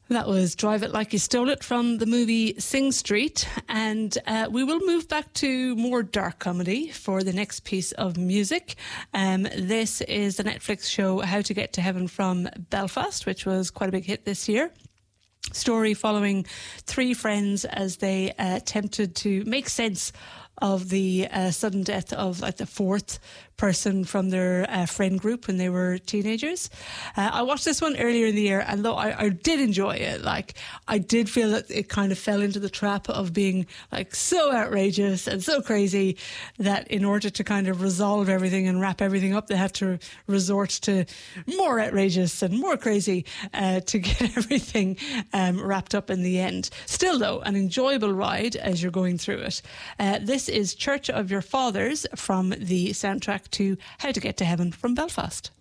That was Drive It Like You Stole It from the movie Sing Street. And we will move back to more dark comedy for the next piece of music. This is the Netflix show How to Get to Heaven from Belfast, which was quite a big hit this year. Story following three friends as they attempted to make sense of the sudden death of like the fourth person from their friend group when they were teenagers. I watched this one earlier in the year, and though I did enjoy it, like I did feel that it kind of fell into the trap of being like so outrageous and so crazy that in order to kind of resolve everything and wrap everything up, they had to resort to more outrageous and more crazy to get everything wrapped up in the end. Still though, an enjoyable ride as you're going through it. This is Church of Your Fathers from the soundtrack to How to Get to Heaven from Belfast.